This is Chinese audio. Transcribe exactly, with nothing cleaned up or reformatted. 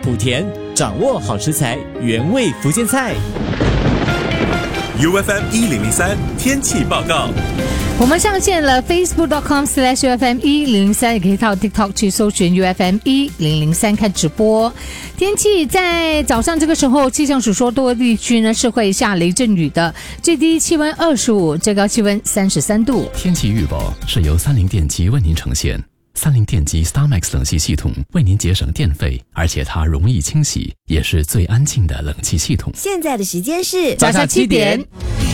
莆田，掌握好食材，原味福建菜。 U F M 一零零三天气报告。 我们上线了 facebook dot com slash U F M 一零零三，也可以到 TikTok 去搜寻 U F M 一零零三看直播。天气在早上这个时候，气象署说多个地区呢是会下雷阵雨的，最低气温二十五，最高气温三十三度。 天气预报是由三菱电机为您呈现。三菱电机 StarMax 冷气系统为您节省电费，而且它容易清洗，也是最安静的冷气系统。 现在的时间是早上七点。